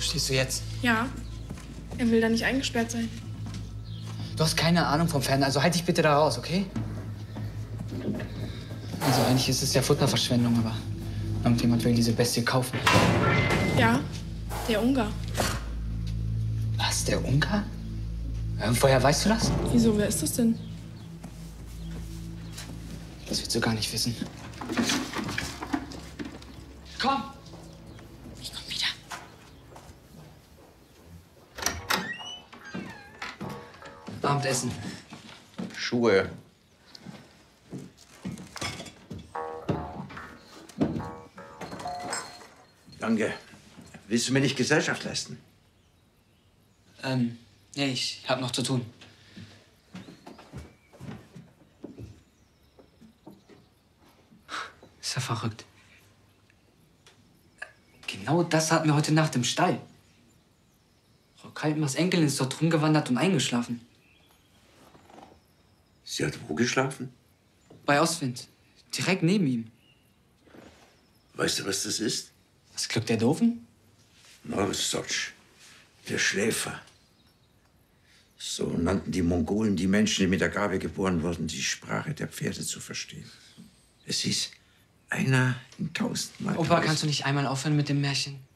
Verstehst du jetzt? Ja. Er will da nicht eingesperrt sein. Du hast keine Ahnung vom Pferden, also halt dich bitte da raus, okay? Also eigentlich ist es ja Futterverschwendung, aber irgendjemand will diese Bestie kaufen. Ja, der Ungar. Was, der Ungar? Woher weißt du das? Wieso, wer ist das denn? Das willst du gar nicht wissen. Komm! Ich komm wieder. Abendessen. Schuhe. Danke. Willst du mir nicht Gesellschaft leisten? Nee, ich hab noch zu tun. Ist ja verrückt. Genau das hatten wir heute Nacht im Stall. Frau Kaltenbachs Enkelin ist dort rumgewandert und eingeschlafen. Sie hat wo geschlafen? Bei Ostwind. Direkt neben ihm. Weißt du, was das ist? Das Glück der Doofen? Norsotsch, der Schläfer. So nannten die Mongolen die Menschen, die mit der Gabe geboren wurden, die Sprache der Pferde zu verstehen. Es hieß, einer in 1000 Mal. Opa, kannst du nicht einmal aufhören mit dem Märchen?